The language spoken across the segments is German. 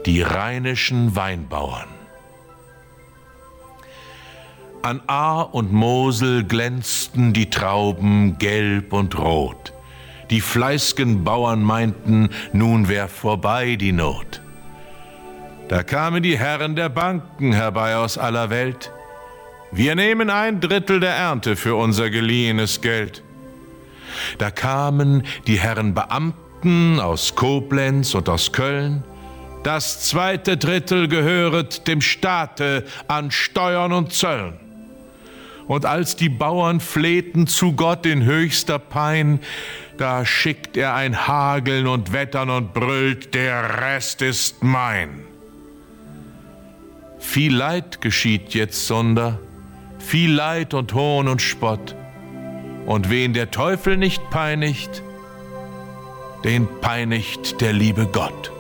die rheinischen Weinbauern. An Ahr und Mosel glänzten die Trauben gelb und rot. Die fleiß'gen Bauern meinten, nun wär vorbei die Not. Da kamen die Herren der Banken herbei aus aller Welt. Wir nehmen 1/3 der Ernte für unser geliehenes Geld. Da kamen die Herren Beamten aus Koblenz und aus Köln. Das 2. Drittel gehöret dem Staate an Steuern und Zöllen. Und als die Bauern flehten zu Gott in höchster Pein, da schickt er ein Hageln und Wettern und brüllt, der Rest ist mein. Viel Leid geschieht jetzunder, viel Leid und Hohn und Spott. Und wen der Teufel nicht peinigt, den peinigt der liebe Gott.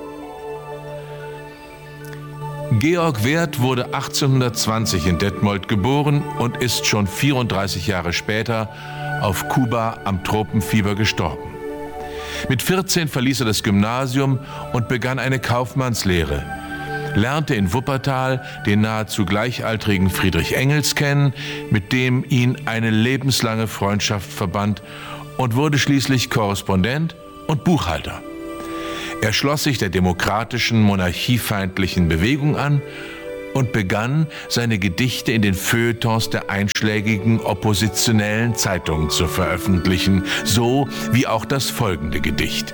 Georg Werth wurde 1820 in Detmold geboren und ist schon 34 Jahre später auf Kuba am Tropenfieber gestorben. Mit 14 verließ er das Gymnasium und begann eine Kaufmannslehre, lernte in Wuppertal den nahezu gleichaltrigen Friedrich Engels kennen, mit dem ihn eine lebenslange Freundschaft verband, und wurde schließlich Korrespondent und Buchhalter. Er schloss sich der demokratischen, monarchiefeindlichen Bewegung an und begann, seine Gedichte in den Feuilletons der einschlägigen oppositionellen Zeitungen zu veröffentlichen, so wie auch das folgende Gedicht.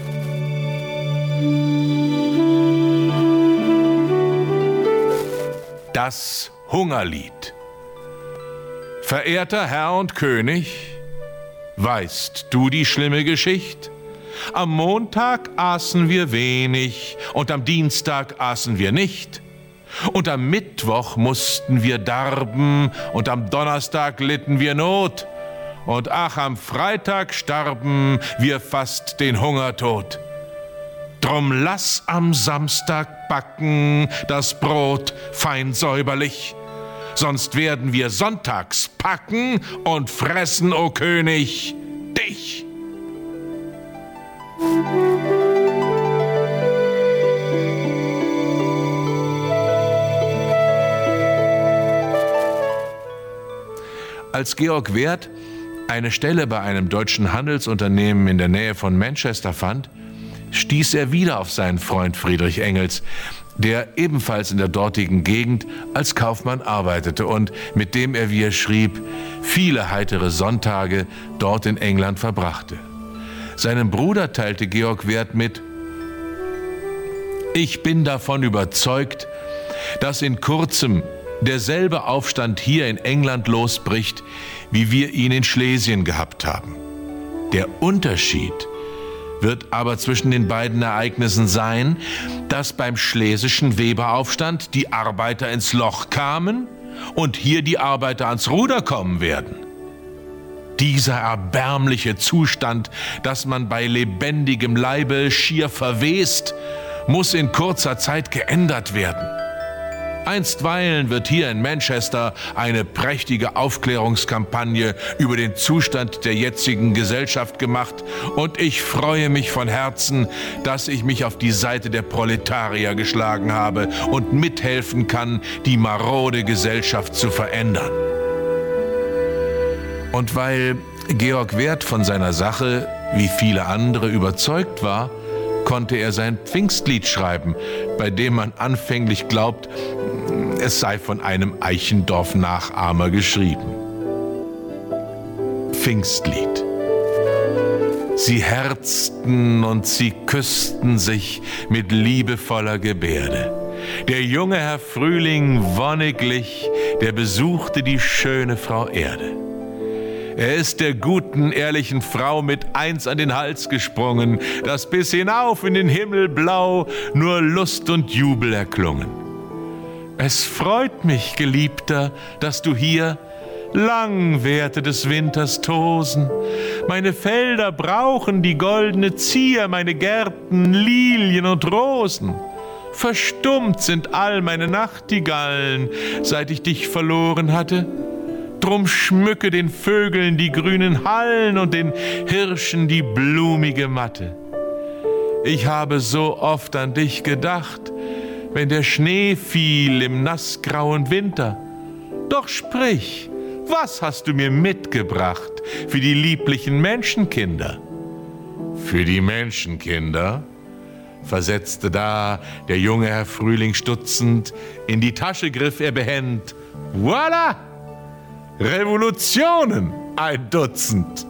Das Hungerlied. Verehrter Herr und König, weißt du die schlimme Geschicht? Am Montag aßen wir wenig und am Dienstag aßen wir nicht. Und am Mittwoch mussten wir darben und am Donnerstag litten wir Not. Und ach, am Freitag starben wir fast den Hungertod. Drum lass am Samstag backen das Brot fein säuberlich, sonst werden wir sonntags packen und fressen, o König, dich. Als Georg Werth eine Stelle bei einem deutschen Handelsunternehmen in der Nähe von Manchester fand, stieß er wieder auf seinen Freund Friedrich Engels, der ebenfalls in der dortigen Gegend als Kaufmann arbeitete und mit dem er, wie er schrieb, viele heitere Sonntage dort in England verbrachte. Seinem Bruder teilte Georg Werth mit: Ich bin davon überzeugt, dass in kurzem derselbe Aufstand hier in England losbricht, wie wir ihn in Schlesien gehabt haben. Der Unterschied wird aber zwischen den beiden Ereignissen sein, dass beim schlesischen Weberaufstand die Arbeiter ins Loch kamen und hier die Arbeiter ans Ruder kommen werden. Dieser erbärmliche Zustand, dass man bei lebendigem Leibe schier verwest, muss in kurzer Zeit geändert werden. Einstweilen wird hier in Manchester eine prächtige Aufklärungskampagne über den Zustand der jetzigen Gesellschaft gemacht und ich freue mich von Herzen, dass ich mich auf die Seite der Proletarier geschlagen habe und mithelfen kann, die marode Gesellschaft zu verändern. Und weil Georg Werth von seiner Sache, wie viele andere, überzeugt war, konnte er sein Pfingstlied schreiben, bei dem man anfänglich glaubt, es sei von einem Eichendorff-Nachahmer geschrieben. Pfingstlied. Sie herzten und sie küssten sich mit liebevoller Gebärde. Der junge Herr Frühling wonniglich, der besuchte die schöne Frau Erde. Er ist der guten, ehrlichen Frau mit eins an den Hals gesprungen, das bis hinauf in den Himmel blau nur Lust und Jubel erklungen. Es freut mich, Geliebter, dass du hier lang währte des Winters Tosen. Meine Felder brauchen die goldene Zier, meine Gärten Lilien und Rosen. Verstummt sind all meine Nachtigallen, seit ich dich verloren hatte. Drum schmücke den Vögeln die grünen Hallen und den Hirschen die blumige Matte. Ich habe so oft an dich gedacht, wenn der Schnee fiel im nassgrauen Winter. Doch sprich, was hast du mir mitgebracht für die lieblichen Menschenkinder? Für die Menschenkinder? Versetzte da der junge Herr Frühling stutzend, in die Tasche griff er behend. Voilà! Revolutionen, 1 Dutzend.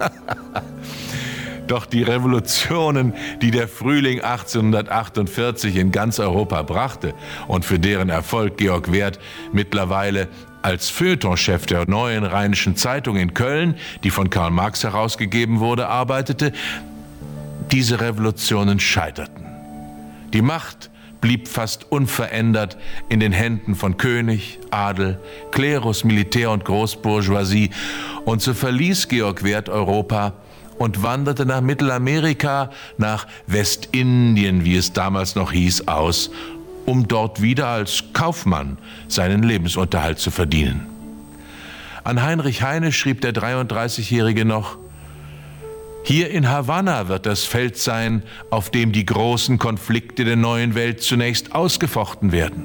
Doch die Revolutionen, die der Frühling 1848 in ganz Europa brachte und für deren Erfolg Georg Werth mittlerweile als Feuilletonchef der Neuen Rheinischen Zeitung in Köln, die von Karl Marx herausgegeben wurde, arbeitete, diese Revolutionen scheiterten. Die Macht blieb fast unverändert in den Händen von König, Adel, Klerus, Militär und Großbourgeoisie, und so verließ Georg Werth Europa und wanderte nach Mittelamerika, nach Westindien, wie es damals noch hieß, aus, um dort wieder als Kaufmann seinen Lebensunterhalt zu verdienen. An Heinrich Heine schrieb der 33-Jährige noch: Hier in Havanna wird das Feld sein, auf dem die großen Konflikte der neuen Welt zunächst ausgefochten werden.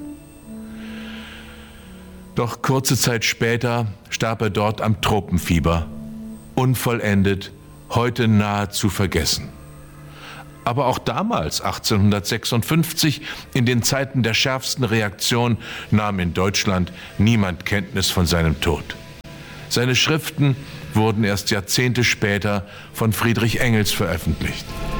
Doch kurze Zeit später starb er dort am Tropenfieber, unvollendet, heute nahezu vergessen. Aber auch damals, 1856, in den Zeiten der schärfsten Reaktion, nahm in Deutschland niemand Kenntnis von seinem Tod. Seine Schriften wurden erst Jahrzehnte später von Friedrich Engels veröffentlicht.